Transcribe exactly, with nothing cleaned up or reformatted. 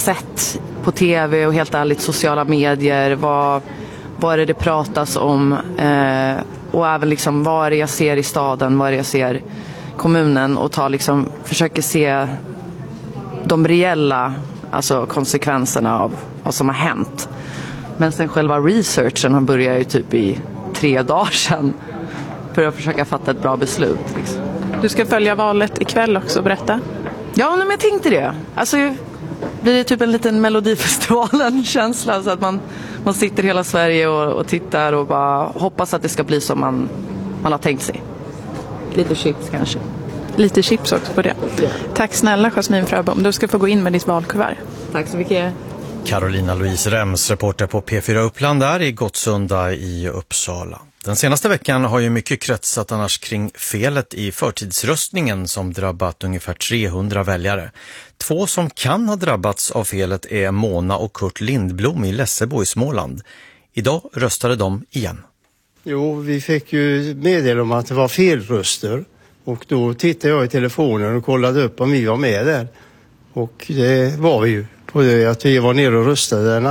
sett på tv och helt ärligt sociala medier. Vad, vad är det det pratas om? Eh, och även liksom vad är det jag ser i staden, vad är det jag ser i kommunen. Och ta liksom, försöker se de reella alltså konsekvenserna av vad som har hänt. Men sen själva researchen har börjat ju typ i tre dagar sedan. För att försöka fatta ett bra beslut. Liksom. Du ska följa valet ikväll också, berätta. Ja, men jag tänkte det. Alltså, blir det typ en liten Melodifestivalen-känsla så att man, man sitter i hela Sverige och, och tittar och bara hoppas att det ska bli som man, man har tänkt sig. Lite chips kanske. Lite chips också på det. Ja. Tack snälla Jasmin Fröbom. Du ska få gå in med ditt valkuvert. Tack så mycket. Carolina Louise Rems, reporter på P fyra Uppland där i Gottsunda i Uppsala. Den senaste veckan har ju mycket kretsat annars kring felet i förtidsröstningen som drabbat ungefär trehundra väljare. Två som kan ha drabbats av felet är Mona och Kurt Lindblom i Lessebo i Småland. Idag röstade de igen. Jo, vi fick ju meddela om att det var felröster. Och då tittade jag i telefonen och kollade upp om vi var med där. Och det var vi ju. På det att vi var nere och röstade den